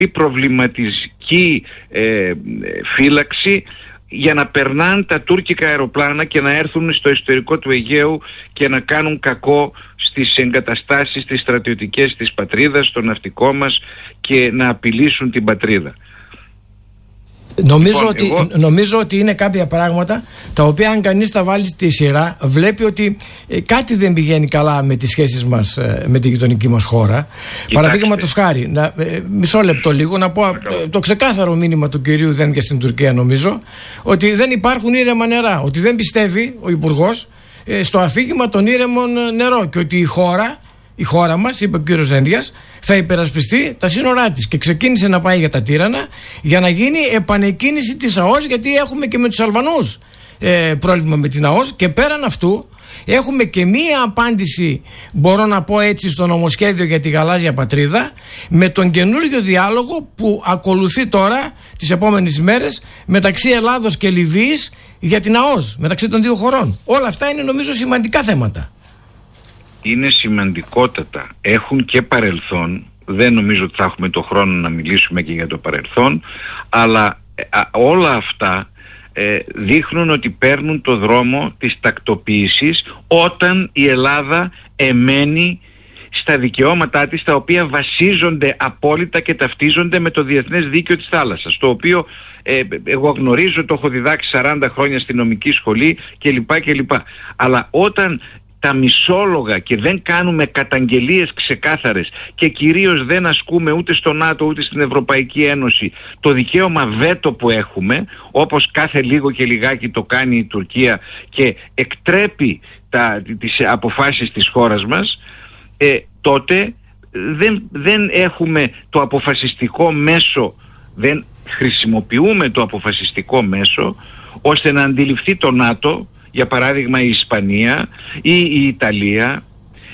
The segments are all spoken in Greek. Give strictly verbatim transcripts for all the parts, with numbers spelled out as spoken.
προβληματική ε, φύλαξη για να περνάνε τα τουρκικά αεροπλάνα και να έρθουν στο εσωτερικό του Αιγαίου και να κάνουν κακό στις εγκαταστάσεις, τις στρατιωτικές της πατρίδας, στο ναυτικό μας, και να απειλήσουν την πατρίδα. Νομίζω, λοιπόν, ότι, εγώ... νομίζω ότι είναι κάποια πράγματα τα οποία, αν κανείς τα βάλει στη σειρά, βλέπει ότι ε, κάτι δεν πηγαίνει καλά με τις σχέσεις μας ε, με τη γειτονική μας χώρα. Παραδείγματος χάρη, να, ε, μισό λεπτό λίγο να πω ε, το ξεκάθαρο μήνυμα του κυρίου Δένδια στην Τουρκία, νομίζω, ότι δεν υπάρχουν ήρεμα νερά, ότι δεν πιστεύει ο Υπουργός ε, στο αφήγημα των ήρεμων νερό, και ότι η χώρα, η χώρα μας, είπε ο κύριος Δένδιας, θα υπερασπιστεί τα σύνορά της, και ξεκίνησε να πάει για τα Τύρανα για να γίνει επανεκκίνηση της ΑΟΣ, γιατί έχουμε και με τους Αλβανούς ε, πρόβλημα με την ΑΟΣ, και πέραν αυτού έχουμε και μία απάντηση, μπορώ να πω έτσι, στο νομοσχέδιο για τη γαλάζια πατρίδα, με τον καινούργιο διάλογο που ακολουθεί τώρα τις επόμενες μέρες μεταξύ Ελλάδος και Λιβύης για την ΑΟΣ, μεταξύ των δύο χωρών. Όλα αυτά είναι, νομίζω, σημαντικά θέματα. Είναι σημαντικότατα. Έχουν και παρελθόν. Δεν νομίζω ότι θα έχουμε το χρόνο να μιλήσουμε και για το παρελθόν, αλλά α, όλα αυτά ε, δείχνουν ότι παίρνουν το δρόμο της τακτοποίησης όταν η Ελλάδα εμένει στα δικαιώματά της, τα οποία βασίζονται απόλυτα και ταυτίζονται με το διεθνές δίκαιο της θάλασσας, το οποίο ε, εγώ γνωρίζω, το έχω διδάξει σαράντα χρόνια στη νομική σχολή κλπ. κλπ. Αλλά όταν τα μισόλογα και δεν κάνουμε καταγγελίες ξεκάθαρες, και κυρίως δεν ασκούμε ούτε στο ΝΑΤΟ ούτε στην Ευρωπαϊκή Ένωση το δικαίωμα βέτο που έχουμε, όπως κάθε λίγο και λιγάκι το κάνει η Τουρκία και εκτρέπει τα, τις αποφάσεις της χώρας μας, ε, τότε δεν, δεν έχουμε το αποφασιστικό μέσο, δεν χρησιμοποιούμε το αποφασιστικό μέσο ώστε να αντιληφθεί το ΝΑΤΟ, για παράδειγμα η Ισπανία ή η Ιταλία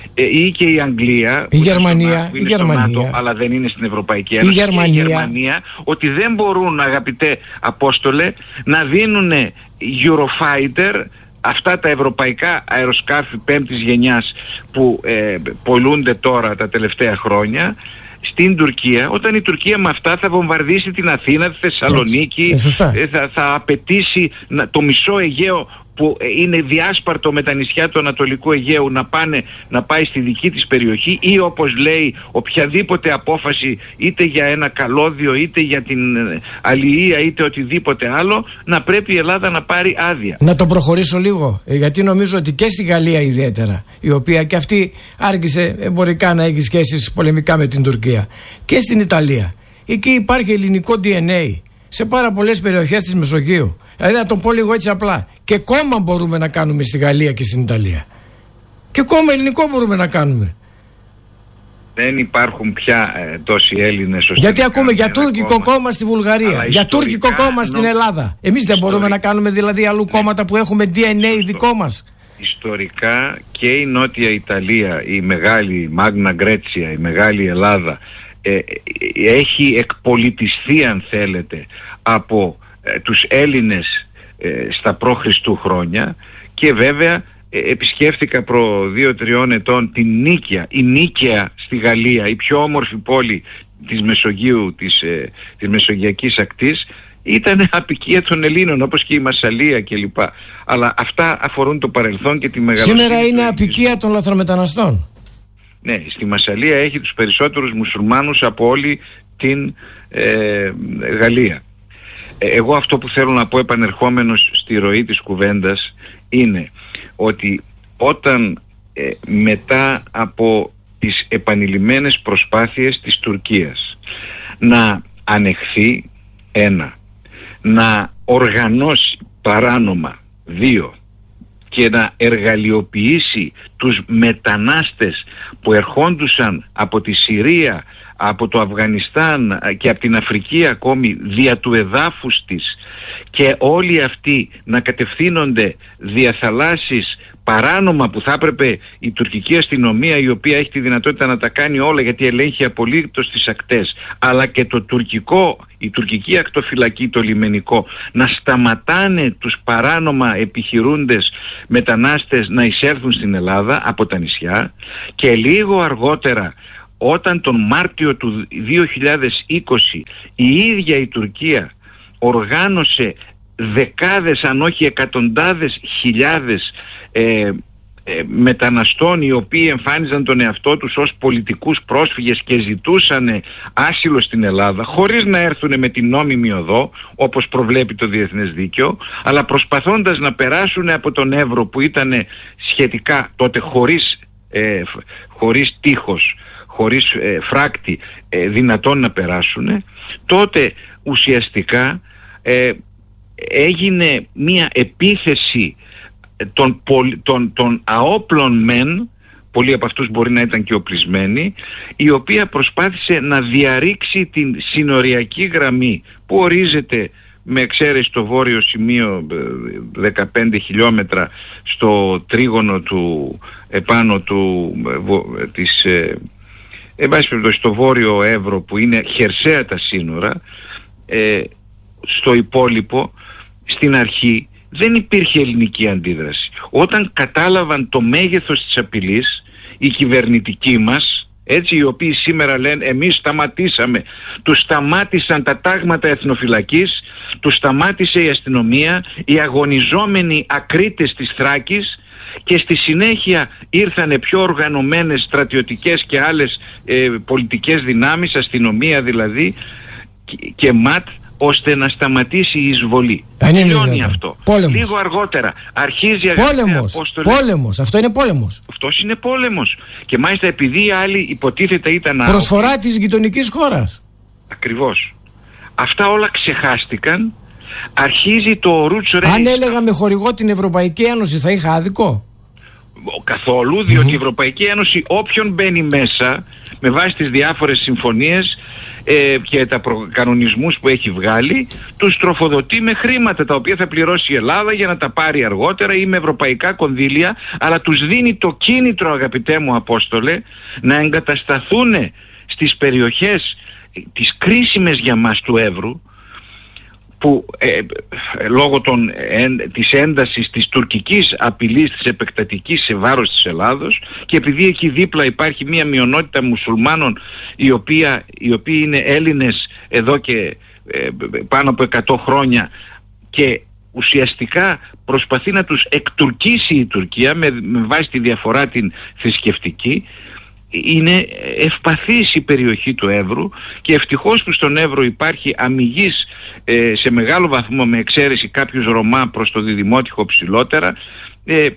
ή και η Αγγλία, η Γερμανία, που είναι η Γερμανία. στο ΝΑΤΟ, αλλά δεν είναι στην Ευρωπαϊκή Ένωση, η Γερμανία. Και η Γερμανία, ότι δεν μπορούν, αγαπητέ Απόστολε, να δίνουν Eurofighter, αυτά τα ευρωπαϊκά αεροσκάφη πέμπτης γενιάς που ε, πολλούνται τώρα τα τελευταία χρόνια στην Τουρκία, όταν η Τουρκία με αυτά θα βομβαρδίσει την Αθήνα, τη Θεσσαλονίκη, ε, θα, θα απαιτήσει να, το μισό Αιγαίο που είναι διάσπαρτο με τα νησιά του Ανατολικού Αιγαίου να, πάνε, να πάει στη δική της περιοχή, ή όπως λέει οποιαδήποτε απόφαση, είτε για ένα καλώδιο είτε για την αλληλεία είτε οτιδήποτε άλλο, να πρέπει η Ελλάδα να πάρει άδεια. Να το προχωρήσω λίγο, γιατί νομίζω ότι και στη Γαλλία ιδιαίτερα, η οποία και αυτή άρχισε εμπορικά να έχει σχέσεις πολεμικά με την Τουρκία, και στην Ιταλία, εκεί υπάρχει ελληνικό ντι εν έι σε πάρα πολλές περιοχές της Μεσογείου. Δηλαδή, να το πω λίγο έτσι απλά, και κόμμα μπορούμε να κάνουμε στη Γαλλία και στην Ιταλία. Και κόμμα ελληνικό μπορούμε να κάνουμε. Δεν υπάρχουν πια ε, τόσοι Έλληνες. Γιατί ακούμε για τουρκικό κόμμα. κόμμα στη Βουλγαρία, αλλά για τουρκικό κόμμα στην νο... Ελλάδα. Εμείς δεν μπορούμε να κάνουμε δηλαδή αλλού ναι. κόμματα που έχουμε ντι εν έι δικό μας. Ιστορικά και η Νότια Ιταλία, η μεγάλη Μάγνα Γκρέτσια, η μεγάλη Ελλάδα, ε, έχει εκπολιτιστεί, αν θέλετε, από ε, τους Έλληνες ε, στα προ-Χριστού χρόνια, και βέβαια ε, επισκέφθηκα προ δύο-τριών ετών την Νίκαια, η Νίκαια στη Γαλλία, η πιο όμορφη πόλη της Μεσογείου, της, ε, της Μεσογειακής ακτής. Ήταν απικία των Ελλήνων, όπως και η Μασσαλία κλπ. Αλλά αυτά αφορούν το παρελθόν και τη μεγαλοσύνη. Σήμερα είναι απικία των λαθρομεταναστών. Ναι, στη Μασσαλία έχει τους περισσότερους μουσουλμάνους από όλη την ε, Γαλλία. Ε, εγώ αυτό που θέλω να πω, επανερχόμενος στη ροή της κουβέντας, είναι ότι όταν ε, μετά από τις επανειλημμένες προσπάθειες της Τουρκίας να ανεχθεί, ένα, να οργανώσει παράνομα, δύο, και να εργαλειοποιήσει τους μετανάστες που ερχόντουσαν από τη Συρία, από το Αφγανιστάν και από την Αφρική ακόμη, δια του εδάφους της, και όλοι αυτοί να κατευθύνονται δια θαλάσσης παράνομα, που θα έπρεπε η τουρκική αστυνομία, η οποία έχει τη δυνατότητα να τα κάνει όλα γιατί ελέγχει απολύτως τις ακτές, αλλά και το τουρκικό, η τουρκική ακτοφυλακή, το λιμενικό, να σταματάνε τους παράνομα επιχειρούντες μετανάστες να εισέλθουν στην Ελλάδα από τα νησιά, και λίγο αργότερα όταν τον Μάρτιο του δύο χιλιάδες είκοσι η ίδια η Τουρκία οργάνωσε δεκάδες αν όχι εκατοντάδες χιλιάδες ε, ε, μεταναστών οι οποίοι εμφάνιζαν τον εαυτό τους ως πολιτικούς πρόσφυγες και ζητούσαν άσυλο στην Ελλάδα χωρίς να έρθουν με την νόμιμη οδό όπως προβλέπει το διεθνές δίκαιο, αλλά προσπαθώντας να περάσουν από τον Εύρο που ήταν σχετικά τότε χωρίς, ε, χωρίς τείχος, χωρίς ε, φράκτη ε, δυνατόν να περάσουν, τότε ουσιαστικά ε, έγινε μια επίθεση των, των, των αόπλων μεν, πολλοί από αυτούς μπορεί να ήταν και οπλισμένοι, η οποία προσπάθησε να διαρρήξει την συνοριακή γραμμή που ορίζεται με εξαίρεση το βόρειο σημείο δεκαπέντε χιλιόμετρα στο τρίγωνο του επάνω του της εν πάση περιπτώσει στο βόρειο Εύρο που είναι χερσαία τα σύνορα. ε, στο υπόλοιπο στην αρχή δεν υπήρχε ελληνική αντίδραση. Όταν κατάλαβαν το μέγεθος της απειλής οι κυβερνητικοί μας, έτσι, οι οποίοι σήμερα λένε εμείς σταματήσαμε, τους σταμάτησαν τα τάγματα εθνοφυλακής, τους σταμάτησε η αστυνομία, οι αγωνιζόμενοι ακρίτες της Θράκης, και στη συνέχεια ήρθαν πιο οργανωμένες στρατιωτικές και άλλες ε, πολιτικές δυνάμεις, αστυνομία δηλαδή και, και ΜΑΤ, ώστε να σταματήσει η εισβολή. Τελειώνει αυτό. Πόλεμος. Λίγο αργότερα αρχίζει πόλεμος. Απόστολε... Πόλεμος. Αυτό είναι πόλεμος. Αυτός είναι πόλεμος. Και μάλιστα επειδή οι άλλοι υποτίθεται ήταν προσφορά άοπλοι, της γειτονικής χώρας. Ακριβώς. Αυτά όλα ξεχάστηκαν. Αρχίζει το roots race. Αν έλεγα με χορηγό την Ευρωπαϊκή Ένωση θα είχα άδικο? Καθόλου, διότι mm-hmm. η Ευρωπαϊκή Ένωση όποιον μπαίνει μέσα με βάση τις διάφορες συμφωνίες ε, και τα κανονισμούς που έχει βγάλει, τους τροφοδοτεί με χρήματα τα οποία θα πληρώσει η Ελλάδα για να τα πάρει αργότερα ή με ευρωπαϊκά κονδύλια, αλλά τους δίνει το κίνητρο, αγαπητέ μου Απόστολε, να εγκατασταθούν στις περιοχές τις κρίσιμες για μας του Εύρου, που ε, ε, λόγω των, ε, της έντασης της τουρκικής απειλής της επεκτατικής σε βάρος της Ελλάδος, και επειδή εκεί δίπλα υπάρχει μια μειονότητα μουσουλμάνων οι, οποία, οι οποίοι είναι Έλληνες εδώ και ε, πάνω από εκατό χρόνια, και ουσιαστικά προσπαθεί να τους εκτουρκίσει η Τουρκία με, με βάση τη διαφορά την θρησκευτική. Είναι ευπαθής η περιοχή του Εύρου και ευτυχώς που στον Εύρο υπάρχει αμιγής ε, σε μεγάλο βαθμό, με εξαίρεση κάποιους Ρωμά προς το Διδημότυχο ψηλότερα, ε, ε,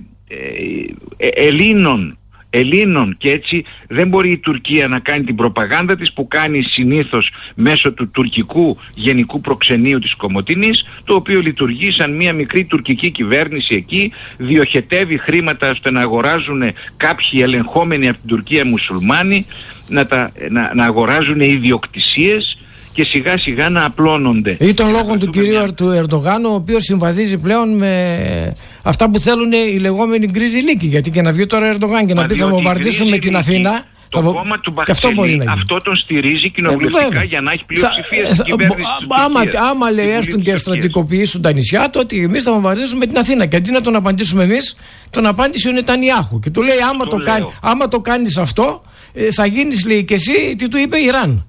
ε, Ελλήνων, Ελλήνων, και έτσι δεν μπορεί η Τουρκία να κάνει την προπαγάνδα της που κάνει συνήθως μέσω του τουρκικού γενικού προξενείου της Κομοτηνής, το οποίο λειτουργεί σαν μια μικρή τουρκική κυβέρνηση εκεί, διοχετεύει χρήματα ώστε να αγοράζουν κάποιοι ελεγχόμενοι από την Τουρκία μουσουλμάνοι, να, τα, να, να αγοράζουν ιδιοκτησίες και σιγά σιγά να απλώνονται. Ή των λόγων του κυρίου μια... του Ερντογάν, ο οποίος συμβαδίζει πλέον με αυτά που θέλουν οι λεγόμενοι γκρίζοι λύκοι. Γιατί και να βγει τώρα ο Ερντογάν και να πει θα βομβαρδίσουμε την Αθήνα. Το θα... κόμμα του Μπαχτσελή αυτό τον στηρίζει κοινοβουλευτικά ε, για να έχει πλειοψηφία στην κυβέρνηση. Άμα, άμα λέει έρθουν και στρατικοποιήσουν τα νησιά, τότε εμείς θα βομβαρδίσουμε την Αθήνα. Και αντί να τον απαντήσουμε εμείς, τον απάντησε ο Νετανιάχου. Και του λέει άμα το, κάνει, άμα το κάνεις αυτό, θα γίνεις, λέει, και εσύ, τι του είπε η Ιράν.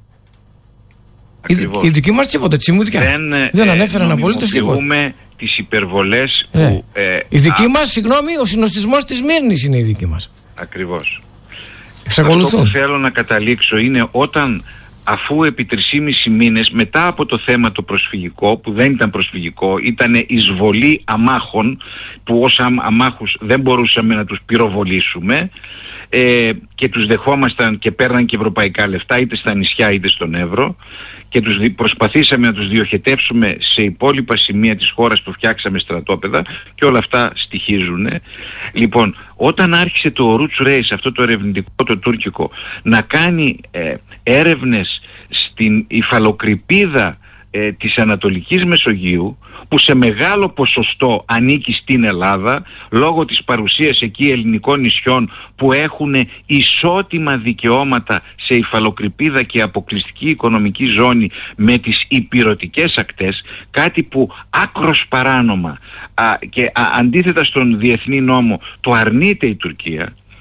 Οι δικοί μας τίποτα, τσιμούτια. Δεν, δεν ανέφεραν απολύτως τίποτα. Νομιμοποιούμε τις υπερβολές που... Ε. Ε, οι δικοί α... μας, συγγνώμη, ο συνοστισμός της Μύρνης είναι οι δικοί μας. Ακριβώς. Εξακολουθούν. Αυτό που θέλω να καταλήξω είναι όταν, αφού επί τρισήμισι μήνες μετά από το θέμα το προσφυγικό, που δεν ήταν προσφυγικό, ήταν εισβολή αμάχων, που ως αμάχους δεν μπορούσαμε να τους πυροβολήσουμε, ε, και τους δεχόμασταν και παίρναν και ευρωπαϊκά λεφτά είτε στα νησιά είτε στον Εύρο, και τους προσπαθήσαμε να τους διοχετεύσουμε σε υπόλοιπα σημεία της χώρας που φτιάξαμε στρατόπεδα, και όλα αυτά στοιχίζουν. Λοιπόν, όταν άρχισε το Roots Race, αυτό το ερευνητικό το τουρκικό, να κάνει ε, έρευνες στην υφαλοκρηπίδα ε, της Ανατολικής Μεσογείου, που σε μεγάλο ποσοστό ανήκει στην Ελλάδα λόγω της παρουσίας εκεί ελληνικών νησιών που έχουν ισότιμα δικαιώματα σε υφαλοκρηπίδα και αποκλειστική οικονομική ζώνη με τις ηπειρωτικές ακτές, κάτι που άκρος παράνομα α, και α, αντίθετα στον διεθνή νόμο το αρνείται η Τουρκία.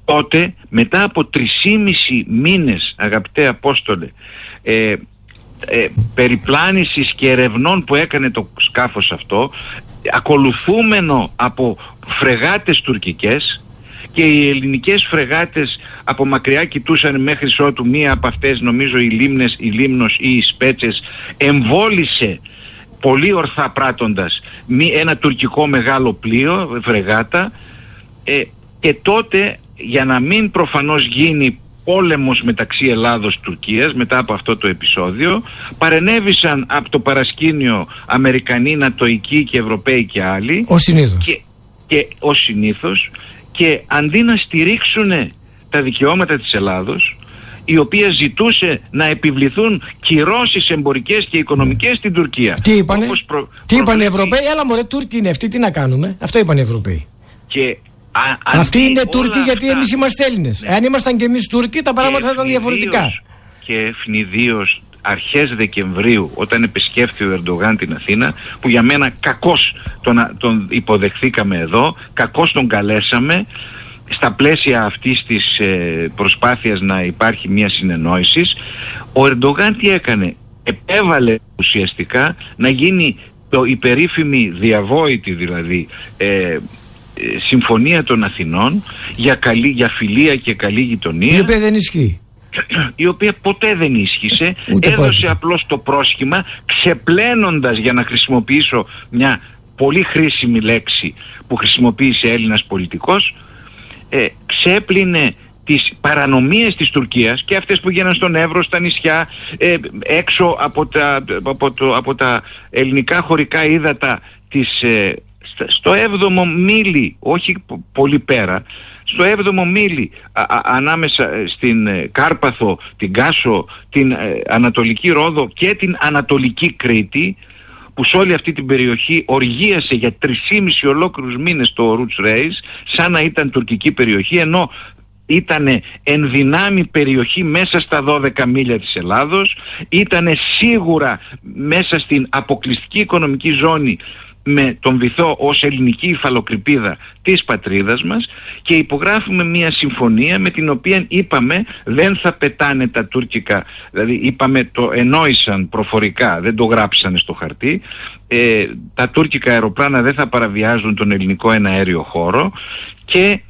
τότε μετά από τρισήμισι μήνες, αγαπητέ Απόστολε, ε, ε, περιπλάνησης και ερευνών που έκανε το σκάφος αυτό, ακολουθούμενο από φρεγάτες τουρκικές, και οι ελληνικές φρεγάτες από μακριά κοιτούσαν μέχρι ότου μία από αυτές, νομίζω η Λίμνες, η Λίμνος ή οι Σπέτσες, εμβόλησε πολύ ορθά πράττοντας ένα τουρκικό μεγάλο πλοίο, φρεγάτα, ε, και τότε, για να μην προφανώς γίνει πόλεμος μεταξύ Ελλάδος-Τουρκίας μετά από αυτό το επεισόδιο, παρενέβησαν από το παρασκήνιο Αμερικανοί, Νατοικοί και Ευρωπαίοι και άλλοι, ως συνήθως, και, και ως συνήθως, και αντί να στηρίξουν τα δικαιώματα της Ελλάδος, η οποία ζητούσε να επιβληθούν κυρώσεις εμπορικές και οικονομικές στην Τουρκία. Τι είπανε, προ... τι είπανε οι Ευρωπαίοι? Έλα μωρέ, Τούρκοι είναι αυτοί, τι να κάνουμε? Αυτό είπαν οι Ευρωπαίοι. Και α, αυτοί είναι Τούρκοι αυτά, γιατί εμείς είμαστε Έλληνες. Ναι. Αν ήμασταν και εμείς Τούρκοι, τα πράγματα θα ήταν διαφορετικά. Και ευνηδίως αρχές Δεκεμβρίου, όταν επισκέφθη ο Ερντογάν την Αθήνα, που για μένα κακώς τον, τον υποδεχθήκαμε εδώ, κακώς τον καλέσαμε, στα πλαίσια αυτής της ε, προσπάθειας να υπάρχει μια συνεννόηση, ο Ερντογάν τι έκανε? Επέβαλε ουσιαστικά να γίνει το, η περίφημη διαβόητη δηλαδή ε, ε, συμφωνία των Αθηνών για, καλή, για φιλία και καλή γειτονία, η οποία δεν ισχύει, η οποία ποτέ δεν ίσχυσε. Ούτε έδωσε πάλι απλώς το πρόσχημα, ξεπλένοντας, για να χρησιμοποιήσω μια πολύ χρήσιμη λέξη που χρησιμοποίησε Έλληνας πολιτικός, ε, ξέπλυνε τις παρανομίες της Τουρκίας, και αυτές που γίνανε στον Εύρο, στα νησιά, ε, έξω από τα, από, το, από τα ελληνικά χωρικά ύδατα της, ε, στο έβδομο μίλι, όχι πολύ πέρα, στο έβδομο μίλι α, α, ανάμεσα στην ε, Κάρπαθο, την Κάσο, την ε, Ανατολική Ρόδο και την Ανατολική Κρήτη, που σε όλη αυτή την περιοχή οργίασε για τρισήμισι ολόκληρους μήνες το Roots Race, σαν να ήταν τουρκική περιοχή, ενώ ήτανε εν δυνάμει περιοχή μέσα στα δώδεκα μίλια της Ελλάδος, ήτανε σίγουρα μέσα στην αποκλειστική οικονομική ζώνη με τον βυθό ως ελληνική υφαλοκρηπίδα της πατρίδας μας, και υπογράφουμε μια συμφωνία με την οποία είπαμε δεν θα πετάνε τα τουρκικά, δηλαδή είπαμε, το εννοήσαν προφορικά, δεν το γράψανε στο χαρτί, ε, τα τουρκικά αεροπλάνα δεν θα παραβιάζουν τον ελληνικό εναέριο χώρο, και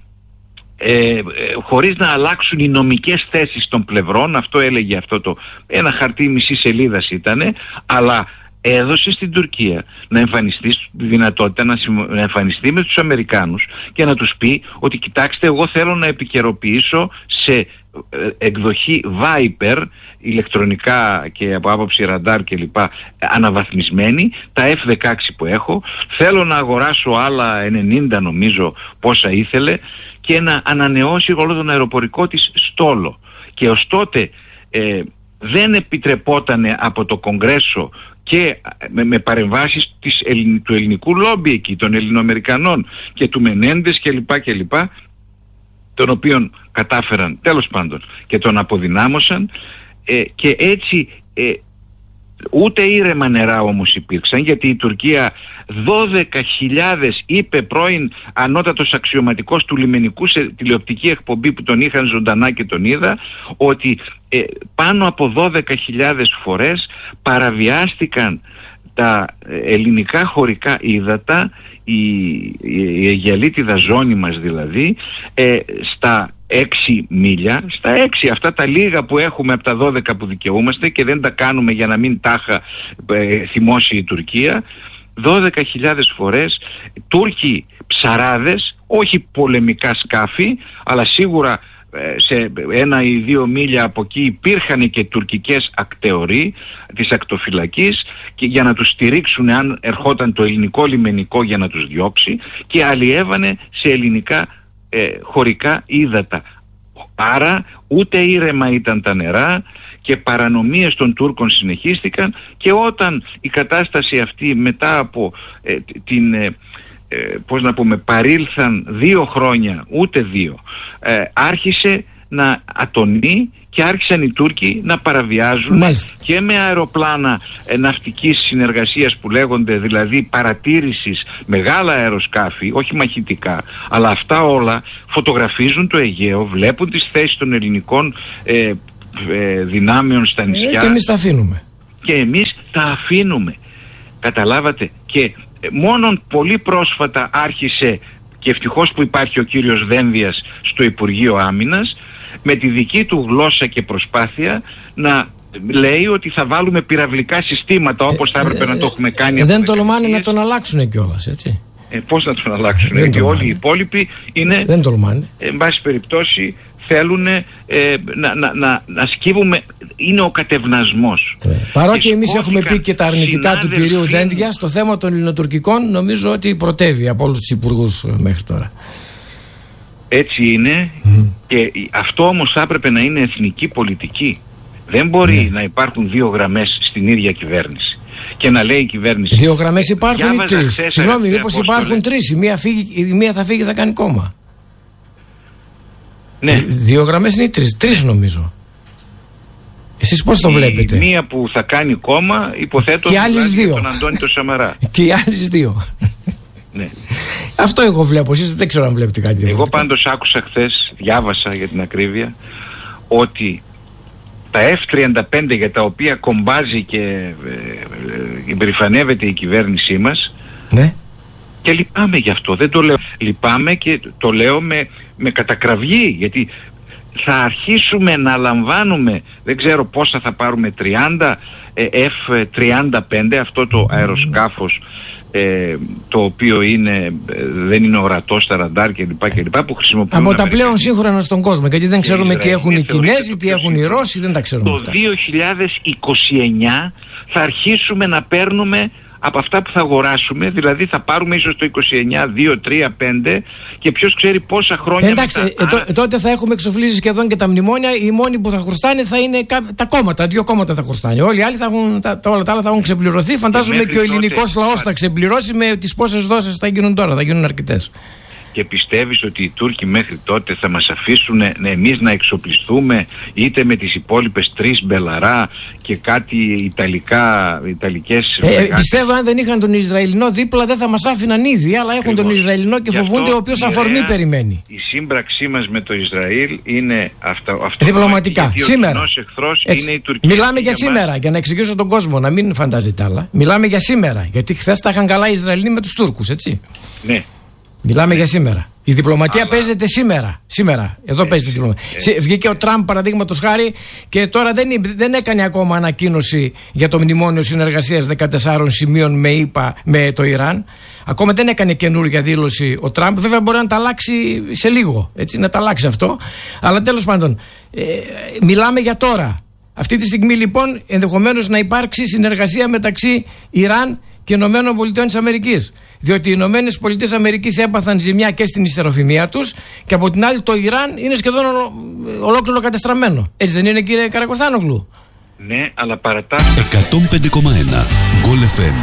Ε, ε, χωρίς να αλλάξουν οι νομικές θέσεις των πλευρών. Αυτό έλεγε αυτό το, ένα χαρτί μισή σελίδας ήτανε, αλλά έδωσε στην Τουρκία να εμφανιστεί, τη δυνατότητα να, να εμφανιστεί με τους Αμερικάνους και να τους πει ότι κοιτάξτε, εγώ θέλω να επικαιροποιήσω σε ε, εκδοχή Viper, ηλεκτρονικά και από άποψη ραντάρ και λοιπά, αναβαθμισμένη, τα εφ δεκαέξι που έχω, θέλω να αγοράσω άλλα ενενήντα νομίζω πόσα ήθελε, και να ανανεώσει όλο τον αεροπορικό της στόλο. Και ως τότε ε, δεν επιτρεπότανε από το Κογκρέσο και με, με παρεμβάσεις της, του ελληνικού λόμπι εκεί, των Ελληνοαμερικανών και του Μενέντες και λοιπά και λοιπά, τον οποίον κατάφεραν τέλος πάντων και τον αποδυνάμωσαν, ε, και έτσι ε, ούτε ήρεμα νερά όμως υπήρξαν, γιατί η Τουρκία δώδεκα χιλιάδες, είπε πρώην ανώτατος αξιωματικός του λιμενικού σε τηλεοπτική εκπομπή που τον είχαν ζωντανά και τον είδα, ότι ε, πάνω από δώδεκα χιλιάδες φορές παραβιάστηκαν τα ελληνικά χωρικά ύδατα, η, η Αιγιαλίτιδα ζώνη μας δηλαδή, ε, στα έξι μίλια, στα έξι αυτά τα λίγα που έχουμε από τα δώδεκα που δικαιούμαστε και δεν τα κάνουμε για να μην τάχα ε, θυμώσει η Τουρκία, δώδεκα χιλιάδες φορές Τούρκοι ψαράδες, όχι πολεμικά σκάφη, αλλά σίγουρα σε ένα ή δύο μίλια από εκεί υπήρχαν και τουρκικές ακτεωροί της ακτοφυλακής, και για να τους στηρίξουν αν ερχόταν το ελληνικό λιμενικό για να τους διώξει, και αλλιεύανε σε ελληνικά ε, χωρικά ύδατα. Άρα ούτε ήρεμα ήταν τα νερά και παρανομίες των Τούρκων συνεχίστηκαν, και όταν η κατάσταση αυτή μετά από ε, την ε, ε, πώς να πούμε παρήλθαν δύο χρόνια, ούτε δύο, ε, άρχισε να ατονεί και άρχισαν οι Τούρκοι να παραβιάζουν Μάλιστα. και με αεροπλάνα ε, ναυτικής συνεργασίας που λέγονται, δηλαδή παρατήρησης, μεγάλα αεροσκάφη, όχι μαχητικά, αλλά αυτά όλα φωτογραφίζουν το Αιγαίο, βλέπουν τις θέσεις των ελληνικών ε, ε, δυνάμεων στα νησιά. Και εμείς τα αφήνουμε. Και εμείς τα αφήνουμε. Καταλάβατε. Και μόνον πολύ πρόσφατα άρχισε, και ευτυχώς που υπάρχει ο κύριος Δένδιας στο Υπουργείο Άμυνας, με τη δική του γλώσσα και προσπάθεια να λέει ότι θα βάλουμε πυραυλικά συστήματα, όπως θα έπρεπε ε, ε, να το έχουμε κάνει. Ε, δεν τολμάνε να τον αλλάξουν κιόλας, έτσι. Ε, πώς να τον αλλάξουν, ε, και όλοι οι υπόλοιποι είναι, δεν τολμάνε. Εν πάση περιπτώσει θέλουν ε, να, να, να, να σκύβουμε. Είναι ο κατευνασμός. Ε, παρότι εμείς έχουμε πει και τα αρνητικά του κυρίου Δένδια, στο θέμα των ελληνοτουρκικών νομίζω ότι πρωτεύει από όλους τους υπουργούς μέχρι τώρα. Έτσι είναι mm. και αυτό όμως θα έπρεπε να είναι εθνική πολιτική. Δεν μπορεί mm. να υπάρχουν δύο γραμμές στην ίδια κυβέρνηση και να λέει η κυβέρνηση. Δύο γραμμές υπάρχουν ή τρεις? Συγγνώμη, μήπως υπάρχουν τρεις? Η μία, φύγει, η μία θα φύγει και θα κάνει κόμμα. Ναι. Δύο γραμμές είναι ή τρεις? Τρεις νομίζω. Εσείς πώς το η, βλέπετε? Η μία που θα κάνει κόμμα, υποθέτω, και άλλες δύο. Τον Αντώνη το Σαμαρά. Και οι άλλες δύο. Ναι. Αυτό εγώ βλέπω, εσείς δεν ξέρω αν βλέπετε κάτι. Εγώ πάντως άκουσα χθες, διάβασα για την ακρίβεια, ότι τα εφ τριάντα πέντε για τα οποία κομπάζει και υπερηφανεύεται η κυβέρνησή μας, ναι. Και λυπάμαι γι' αυτό, δεν το λέω. Λυπάμαι και το λέω με, με κατακραυγή, γιατί θα αρχίσουμε να λαμβάνουμε, δεν ξέρω πόσα θα πάρουμε, τριάντα εφ τριάντα πέντε, αυτό το αεροσκάφος ε, το οποίο είναι, δεν είναι ορατό στα ραντάρ κλπ, κλπ, που χρησιμοποιούν από τα πλέον σύγχρονα στον κόσμο, γιατί δεν ξέρουμε τι έχουν οι Κινέζοι, τι έχουν οι Ρώσοι, δεν τα ξέρουμε το αυτά. δύο χιλιάδες είκοσι εννιά θα αρχίσουμε να παίρνουμε από αυτά που θα αγοράσουμε, δηλαδή θα πάρουμε ίσως το είκοσι εννιά, δύο, τρία, πέντε και ποιος ξέρει πόσα χρόνια. Εντάξει, μετά... ε, τότε θα έχουμε εξοφλήσει σχεδόν και τα μνημόνια. Οι μόνοι που θα χρωστάνε θα είναι τα κόμματα, δύο κόμματα θα χρωστάνε. Όλοι οι άλλοι θα έχουν, τα, όλα τα άλλα θα έχουν ξεπληρωθεί. Φαντάζομαι και, και ο ελληνικός τότε... λαός θα ξεπληρώσει με τις πόσες δόσεις θα γίνουν τώρα, θα γίνουν αρκετές. Και πιστεύεις ότι οι Τούρκοι μέχρι τότε θα μας αφήσουν ναι, εμείς να εξοπλιστούμε είτε με τις υπόλοιπες τρεις Μπελαρά και κάτι Ιταλικά, Ιταλικές... Ε, πιστεύω αν δεν είχαν τον Ισραηλινό δίπλα δεν θα μας άφηναν ήδη, αλλά έχουν Ακριβώς. τον Ισραηλινό και φοβούνται ο οποίος αφορμή περιμένει. Η σύμπραξή μας με το Ισραήλ είναι αυτό. αυτό διπλωματικά. Σήμερα. Εχθρός είναι η Τουρκία. Μιλάμε για σήμερα, μας... για να εξηγήσω τον κόσμο, να μην φαντάζεται άλλα. Μιλάμε για σήμερα, γιατί χθες τα είχαν καλά οι Ισραηλοί με τους Τούρκους, έτσι. Ναι. Μιλάμε για σήμερα. Η διπλωματία Αλλά... παίζεται σήμερα. Σήμερα. Εδώ ε, παίζεται η διπλωματία. Ε, Βγήκε ο Τραμπ, παραδείγματος χάρη, και τώρα δεν, δεν έκανε ακόμα ανακοίνωση για το μνημόνιο συνεργασίας δεκατεσσάρων σημείων με, ΙΠΑ, με το Ιράν. Ακόμα δεν έκανε καινούργια δήλωση ο Τραμπ. Βέβαια μπορεί να τα αλλάξει σε λίγο. Έτσι, να τα αλλάξει αυτό. Αλλά τέλος πάντων, ε, μιλάμε για τώρα. Αυτή τη στιγμή λοιπόν ενδεχομένως να υπάρξει συνεργασία μεταξύ Ιράν και Ηνωμένων Πολιτειών της Αμερικής. Διότι οι Ηνωμένες Πολιτείες Αμερικής έπαθαν ζημιά και στην ιστεροφημία τους και από την άλλη το Ιράν είναι σχεδόν ολόκληρο κατεστραμμένο. Έτσι δεν είναι, κύριε Καρακοστάνογλου? Ναι, αλλά παρατάσσεται. εκατόν πέντε κόμμα ένα Goal εφ εμ.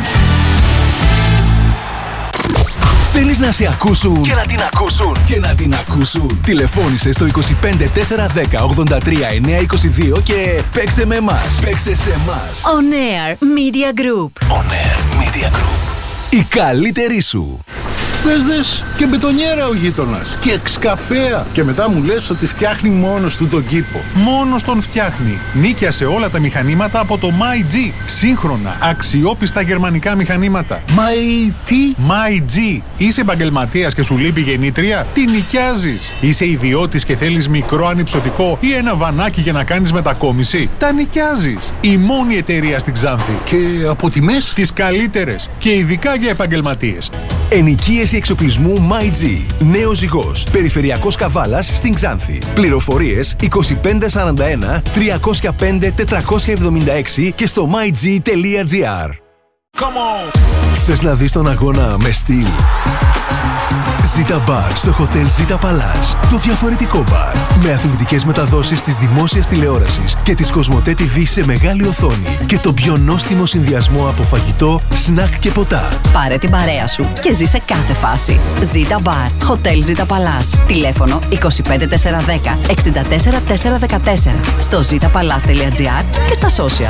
Θέλεις να σε ακούσουν και να την ακούσουν και να την ακούσουν? Τηλεφώνησε στο είκοσι πέντε τέσσερα δέκα ογδόντα τρία εννιακόσια είκοσι δύο και παίξε με εμάς. Παίξε σε εμάς. On Air Media Group. On Air Media Group. Η καλύτερη σου. Δες δες και μπετονιέρα ο γείτονας και εξκαφέα. Και μετά μου λες ότι φτιάχνει μόνος του τον κήπο. Μόνος τον φτιάχνει. Νίκιασε όλα τα μηχανήματα από το MyG. Σύγχρονα, αξιόπιστα γερμανικά μηχανήματα. My τι? MyG. Είσαι επαγγελματίας και σου λείπει γεννήτρια? Τι νοικιάζεις? Είσαι ιδιώτης και θέλεις μικρό ανυψωτικό ή ένα βανάκι για να κάνεις μετακόμιση? Τα νοικιάζεις. Η μόνη εταιρεία στην Ξάνθη. Και από τιμές? Τις καλύτερες. Και ειδικά για επαγγελματίες. Ενοικίαση εξοπλισμού MyG. Νέος Ζυγός. Περιφερειακός Καβάλας στην Ξάνθη. Πληροφορίες είκοσι πέντε σαράντα ένα τριακόσια πέντε τετρακόσια εβδομήντα έξι και στο myg τελεία gr. Θες να δεις τον αγώνα με στυλ? Zita Bar στο Hotel Zita Palace. Το διαφορετικό μπαρ. Με αθλητικές μεταδόσεις της δημόσιας τηλεόρασης και της Κοσμοτέ τι βι σε μεγάλη οθόνη. Και το πιο νόστιμο συνδυασμό από φαγητό, σνακ και ποτά. Πάρε την παρέα σου και ζήσε κάθε φάση. Zita Bar. Hotel Zita Palace. Τηλέφωνο είκοσι πέντε τετρακόσια δέκα εξήντα τέσσερα τετρακόσια δεκατέσσερα. Στο zitapalace τελεία gr και στα social.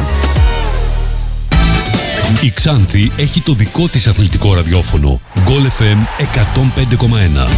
Η Ξάνθη έχει το δικό της αθλητικό ραδιόφωνο. Goal εφ εμ εκατόν πέντε κόμμα ένα.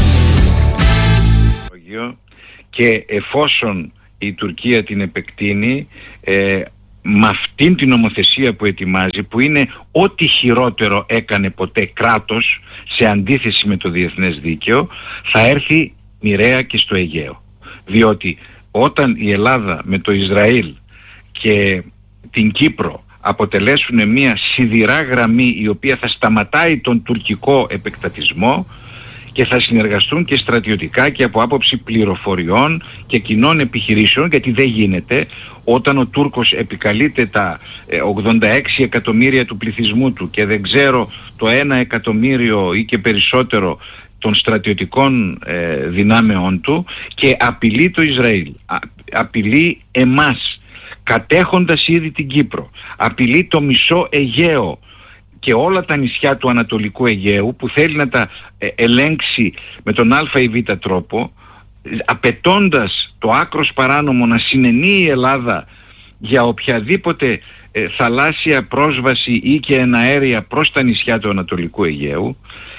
Και εφόσον η Τουρκία την επεκτείνει, ε, με αυτήν την νομοθεσία που ετοιμάζει, που είναι ό,τι χειρότερο έκανε ποτέ κράτος σε αντίθεση με το διεθνές δίκαιο, θα έρθει μοιραία και στο Αιγαίο. Διότι όταν η Ελλάδα με το Ισραήλ και την Κύπρο αποτελέσουν μια σιδηρά γραμμή η οποία θα σταματάει τον τουρκικό επεκτατισμό και θα συνεργαστούν και στρατιωτικά και από άποψη πληροφοριών και κοινών επιχειρήσεων, γιατί δεν γίνεται όταν ο Τούρκος επικαλείται τα ογδόντα έξι εκατομμύρια του πληθυσμού του και δεν ξέρω το ένα εκατομμύριο ή και περισσότερο των στρατιωτικών ε, δυνάμεών του και απειλεί το Ισραήλ, Α, απειλεί εμάς κατέχοντας ήδη την Κύπρο, απειλεί το μισό Αιγαίο και όλα τα νησιά του Ανατολικού Αιγαίου που θέλει να τα ε, ελέγξει με τον α ή β τρόπο, απαιτώντας το άκρος παράνομο να συνενεί η Ελλάδα για οποιαδήποτε ε, θαλάσσια πρόσβαση ή και εναέρια προς τα νησιά του Ανατολικού Αιγαίου.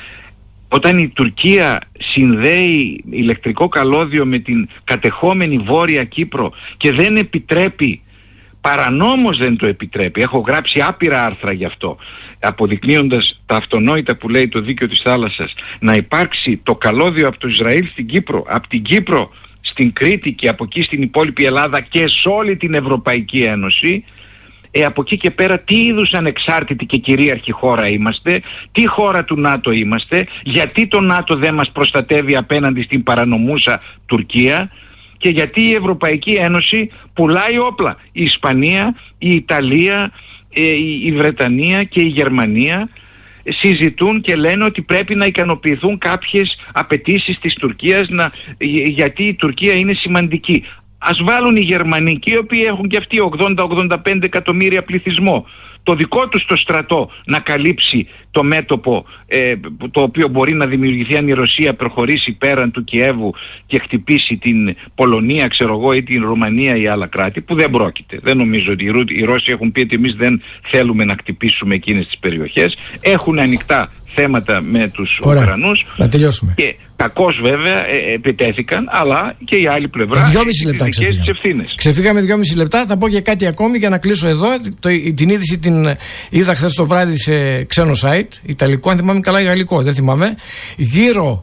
Όταν η Τουρκία συνδέει ηλεκτρικό καλώδιο με την κατεχόμενη Βόρεια Κύπρο και δεν επιτρέπει, παρανόμως δεν το επιτρέπει, έχω γράψει άπειρα άρθρα γι' αυτό, αποδεικνύοντας τα αυτονόητα που λέει το δίκαιο της θάλασσας, να υπάρξει το καλώδιο από το Ισραήλ στην Κύπρο, από την Κύπρο στην Κρήτη και από εκεί στην υπόλοιπη Ελλάδα και σε όλη την Ευρωπαϊκή Ένωση, Ε, από εκεί και πέρα τι είδους ανεξάρτητη και κυρίαρχη χώρα είμαστε, τι χώρα του ΝΑΤΟ είμαστε, γιατί το ΝΑΤΟ δεν μας προστατεύει απέναντι στην παρανομούσα Τουρκία και γιατί η Ευρωπαϊκή Ένωση πουλάει όπλα. Η Ισπανία, η Ιταλία, ε, η Βρετανία και η Γερμανία συζητούν και λένε ότι πρέπει να ικανοποιηθούν κάποιες απαιτήσεις της Τουρκίας να, γιατί η Τουρκία είναι σημαντική. Ας βάλουν οι Γερμανοί, οι οποίοι έχουν και αυτοί ογδόντα με ογδόντα πέντε εκατομμύρια πληθυσμό, το δικό τους το στρατό να καλύψει το μέτωπο ε, το οποίο μπορεί να δημιουργηθεί αν η Ρωσία προχωρήσει πέραν του Κιέβου και χτυπήσει την Πολωνία, ξέρω εγώ, ή την Ρουμανία ή άλλα κράτη, που δεν πρόκειται. Δεν νομίζω ότι οι Ρώσοι έχουν πει ότι εμείς δεν θέλουμε να χτυπήσουμε εκείνες τις περιοχές. Έχουν ανοιχτά θέματα με τους Ουκρανούς. Να τελειώσουμε. Και κακώς βέβαια ε, επιτέθηκαν, αλλά και η άλλη πλευρά δυόμιση λεπτά ξεφύγαμε. Ξεφύγαμε δυόμιση λεπτά. Θα πω και κάτι ακόμη για να κλείσω εδώ. Το, την είδηση την είδα χθες το βράδυ σε ξένο site, ιταλικό, αν θυμάμαι καλά, ή γαλλικό, δεν θυμάμαι. Γύρω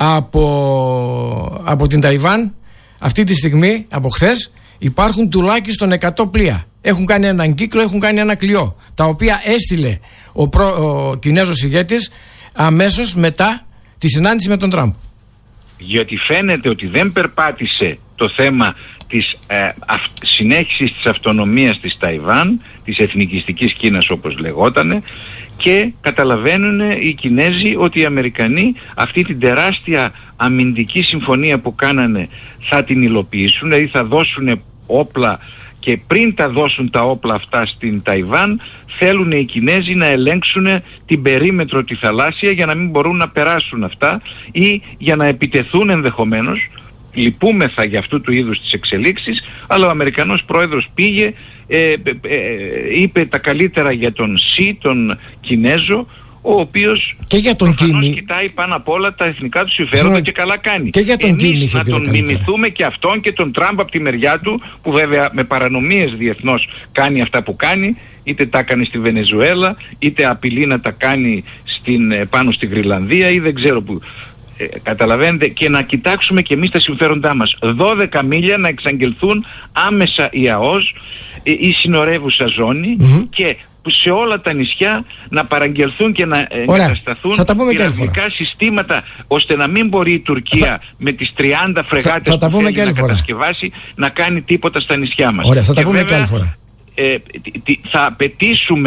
από, από την Ταϊβάν, αυτή τη στιγμή, από χθες, υπάρχουν τουλάχιστον εκατό πλοία. Έχουν κάνει έναν κύκλο, έχουν κάνει ένα κλειό, τα οποία έστειλε ο, προ, ο Κινέζος ηγέτης αμέσως μετά τη συνάντηση με τον Τραμπ. Γιατί φαίνεται ότι δεν περπάτησε το θέμα της ε, αυ, συνέχισης της αυτονομίας της Ταϊβάν, της εθνικιστικής Κίνας όπως λεγότανε, και καταλαβαίνουν οι Κινέζοι ότι οι Αμερικανοί αυτή την τεράστια αμυντική συμφωνία που κάνανε θα την υλοποιήσουν, δηλαδή θα δώσουν όπλα, και πριν τα δώσουν τα όπλα αυτά στην Ταϊβάν θέλουν οι Κινέζοι να ελέγξουν την περίμετρο τη θαλάσσια για να μην μπορούν να περάσουν αυτά ή για να επιτεθούν ενδεχομένως. Λυπούμεθα για αυτού του είδους τις εξελίξεις, αλλά ο Αμερικανός πρόεδρος πήγε, ε, ε, ε, είπε τα καλύτερα για τον Σι, τον Κινέζο, ο οποίος και για τον Κίνη κοιτάει πάνω απ' όλα τα εθνικά του συμφέροντα και καλά κάνει. Και για τον Εμείς Κίνη να τον μιμηθούμε και αυτόν και τον Τραμπ από τη μεριά του, που βέβαια με παρανομίες διεθνώς κάνει αυτά που κάνει, είτε τα κάνει στη Βενεζουέλα, είτε απειλεί να τα κάνει στην, πάνω στη Γρυλανδία ή δεν ξέρω που. Ε, καταλαβαίνετε, και να κοιτάξουμε και εμείς τα συμφέροντά μας. δώδεκα μίλια να εξαγγελθούν άμεσα η ΑΟΣ, ε, η συνορεύουσα ζώνη, mm-hmm. και σε όλα τα νησιά να παραγγελθούν και να εγκατασταθούν πυραυλικά συστήματα, ώστε να μην μπορεί η Τουρκία θα... με τις τριάντα φρεγάτες θα, θα που θέλει να φορά. κατασκευάσει να κάνει τίποτα στα νησιά μας. Ωραία, θα τα και πούμε βέβαια, και άλλη φορά. Ε, θα απαιτήσουμε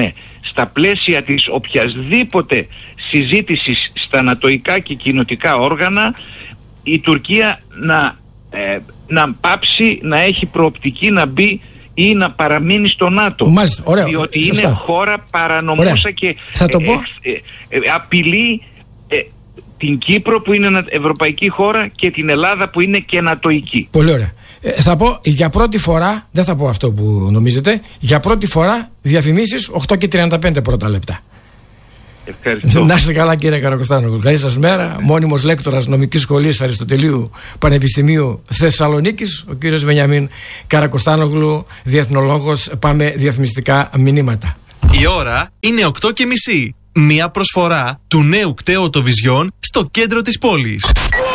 στα πλαίσια της οποιασδήποτε συζήτησης στα νατοϊκά και κοινοτικά όργανα η Τουρκία να, ε, να πάψει να έχει προοπτική να μπει ή να παραμείνει στο ΝΑΤΟ. Μάλιστα, ωραίο, διότι σωστά. είναι χώρα παρανομούσα και Θα το πω. ε, ε, ε, απειλεί ε, την Κύπρο που είναι ευρωπαϊκή χώρα και την Ελλάδα που είναι και νατοϊκή. Πολύ ωραία. Ε, θα πω για πρώτη φορά, δεν θα πω αυτό που νομίζετε, για πρώτη φορά διαφημίσεις οκτώ και τριάντα πέντε πρώτα λεπτά. Ευχαριστώ. Να είστε καλά, κύριε Καρακοστάνογλου. Καλή σας μέρα. Μόνιμος λέκτορας νομικής σχολής Αριστοτελείου Πανεπιστημίου Θεσσαλονίκης, ο κύριος Βενιαμίν Καρακοστάνογλου, διεθνολόγος. Πάμε διαφημιστικά μηνύματα. Η ώρα είναι οκτώ και μισή. Μία προσφορά του νέου κταίου Οτοβιζιόν στο κέντρο της πόλης.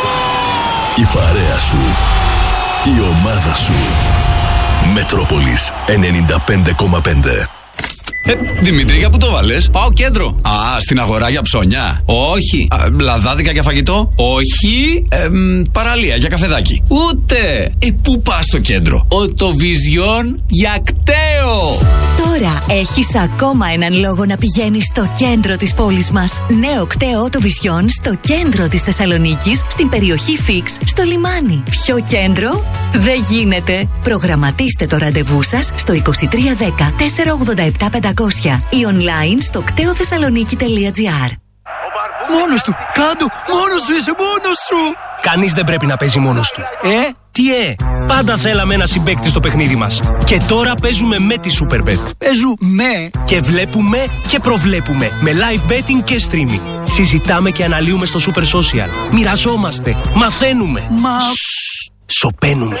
Η παρέα σου, η ομάδα σου. Μετρόπολης ενενήντα πέντε κόμμα πέντε. Ε, Δημήτρη, για πού το βάλες? Πάω κέντρο. Α, στην αγορά για ψώνια. Όχι. Α, λαδάδικα για φαγητό. Όχι. Ε, μ, παραλία για καφεδάκι. Ούτε. Ε, πού πας στο κέντρο? Οτοβιζιόν για κταίο. Τώρα έχεις ακόμα έναν λόγο να πηγαίνεις στο κέντρο της πόλης μας. Νέο κταίο Οτοβιζιόν στο κέντρο της Θεσσαλονίκης, στην περιοχή Φίξ, στο λιμάνι. Ποιο κέντρο? Δεν γίνεται. Προγραμματίστε το ραντεβού σας στο είκοσι τρία δέκα τετρακόσια ογδόντα επτά πεντακόσια ή online στο κταίο θεσσαλονίκη τελεία τζι άρ. Μόνος του, κάτω, μόνος σου είσαι, μόνος σου. Κανείς δεν πρέπει να παίζει μόνος του. Ε, τι ε, πάντα θέλαμε ένα συμπαίκτη στο παιχνίδι μας. Και τώρα παίζουμε με τη Superbet. Παίζουμε. Και βλέπουμε και προβλέπουμε με live betting και streaming. Συζητάμε και αναλύουμε στο Super Social. Μοιραζόμαστε, μαθαίνουμε. Μα... Σοπαίνουμε.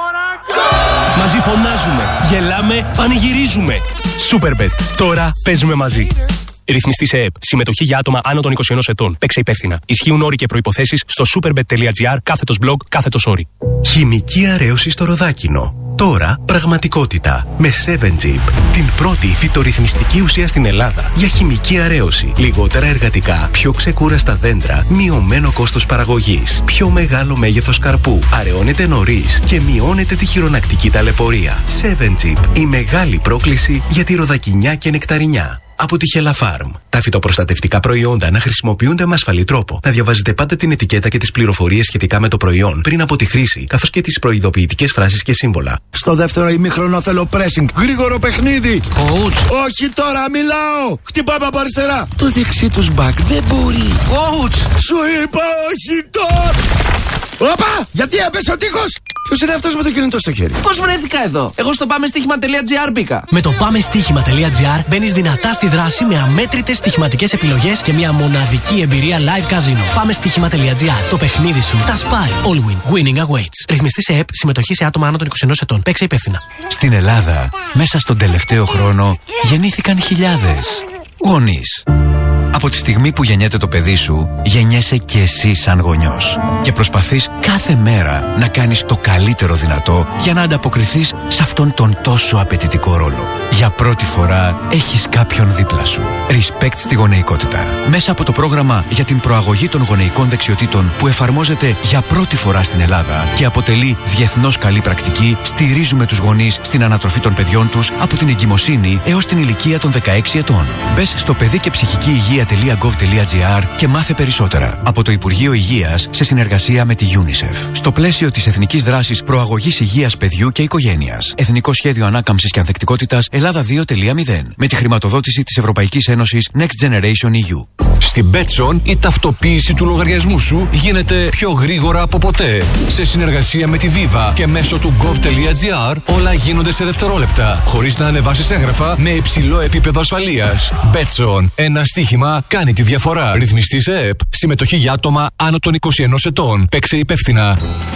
Μαζί φωνάζουμε, γελάμε, πανηγυρίζουμε. Superbet. Τώρα παίζουμε μαζί. Ρυθμιστή σε ΕΕΠ. Συμμετοχή για άτομα άνω των είκοσι ενός ετών. Παίξε υπεύθυνα. Ισχύουν όροι και προϋποθέσεις στο superbet τελεία τζι άρ κάθετος blog κάθετος όροι. Χημική αρέωση στο Ροδάκινο. Τώρα πραγματικότητα. Με σέβεν τζι πι. Την πρώτη φυτορυθμιστική ουσία στην Ελλάδα για χημική αρέωση. Λιγότερα εργατικά, πιο ξεκούραστα δέντρα, μειωμένο κόστος παραγωγής, πιο μεγάλο μέγεθος καρπού, αραιώνεται νωρίς και μειώνεται τη χειρονακτική ταλαιπωρία. σέβεν τζι πι. Η μεγάλη πρόκληση για τη ροδακινιά και νεκταρινιά. Από τη Χελαφάρμ. Τα φυτοπροστατευτικά προϊόντα να χρησιμοποιούνται με ασφαλή τρόπο. Να διαβάζετε πάντα την ετικέτα και τις πληροφορίες σχετικά με το προϊόν πριν από τη χρήση, καθώς και τις προειδοποιητικές φράσεις και σύμβολα. Στο δεύτερο ημίχρονο θέλω pressing. Γρήγορο παιχνίδι. Coach. Όχι τώρα, μιλάω. Χτυπάμε από αριστερά. Το δεξί τους μπακ δεν μπορεί. Coach. Σου είπα όχι τώρα. Όπα! Γιατί έπεσε ο τείχος! Ποιος είναι αυτός με το κινητό στο χέρι? Πώς βρέθηκα εδώ? Εγώ στο πάμε στοίχημα τελεία τζι άρ μπήκα. Με το πάμε στοίχημα τελεία τζι άρ μπαίνεις δυνατά στη δράση με αμέτρητες στοιχηματικές επιλογές και μια μοναδική εμπειρία live casino. Πάμε στοίχημα τελεία τζι άρ. Το παιχνίδι σου τα σπάει. All win. Winning awaits. Ρυθμιστή σε ΕΕΠ. Συμμετοχή σε άτομα άνω των είκοσι ενός ετών. Παίξε υπεύθυνα. Στην Ελλάδα, μέσα στον τελευταίο χρόνο, γεννήθηκαν χιλιάδες γονείς. Από τη στιγμή που γεννιέται το παιδί σου, γεννιέσαι και εσύ σαν γονιός. Και προσπαθείς κάθε μέρα να κάνεις το καλύτερο δυνατό για να ανταποκριθείς σε αυτόν τον τόσο απαιτητικό ρόλο. Για πρώτη φορά έχεις κάποιον δίπλα σου. Respect στη γονεϊκότητα. Μέσα από το πρόγραμμα για την προαγωγή των γονεϊκών δεξιοτήτων που εφαρμόζεται για πρώτη φορά στην Ελλάδα και αποτελεί διεθνώς καλή πρακτική, στηρίζουμε τους γονείς στην ανατροφή των παιδιών τους από την εγκυμοσύνη έως την ηλικία των δεκαέξι ετών. Μπες στο παιδί και ψυχική υγεία τελεία γκοβ τελεία τζι άρ και μάθε περισσότερα. Από το Υπουργείο Υγείας σε συνεργασία με τη UNICEF. Στο πλαίσιο της Εθνικής Δράσης Προαγωγής Υγείας Παιδιού και Οικογένειας. Εθνικό Σχέδιο Ανάκαμψης και Ανθεκτικότητας Ελλάδα δύο τελεία μηδέν. Με τη χρηματοδότηση της Ευρωπαϊκής Ένωσης Next Generation ι γιου. Στην Betson η ταυτοποίηση του λογαριασμού σου γίνεται πιο γρήγορα από ποτέ. Σε συνεργασία με τη Viva και μέσω του gov τελεία τζι άρ όλα γίνονται σε δευτερόλεπτα, χωρίς να ανεβάσεις έγγραφα με υψηλό επίπεδο ασφαλείας. Betson. Ένα στοίχημα κάνει τη διαφορά. Ρυθμιστής ΕΕΠ. Συμμετοχή για άτομα άνω των είκοσι ενός ετών. Παίξε υπεύθυνα.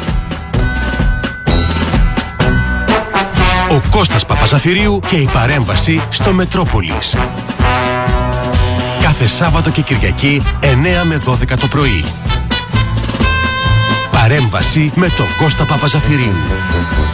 Ο Κώστας Παπαζαφυρίου και η παρέμβαση στο Μετρόπολης. Κάθε Σάββατο και Κυριακή εννέα με δώδεκα το πρωί. Παρέμβαση με τον Κώστα Παπαζαφυρίου.